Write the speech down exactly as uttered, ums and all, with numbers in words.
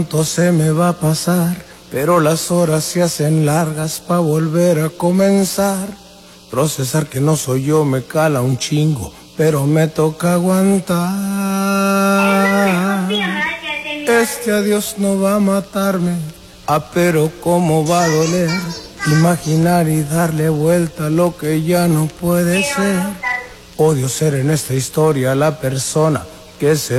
Todo se me va a pasar, pero las horas se hacen largas pa' volver a comenzar. Procesar que no soy yo me cala un chingo, pero me toca aguantar. Este adiós no va a matarme, ah, pero cómo va a doler. Imaginar y darle vuelta a lo que ya no puede ser. Odio ser en esta historia la persona que se